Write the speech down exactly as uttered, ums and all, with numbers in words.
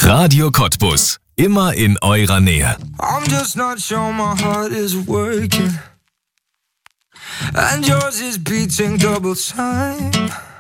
Radio Cottbus. Immer in eurer Nähe. I'm just not sure my heart is working, and yours is beating double time.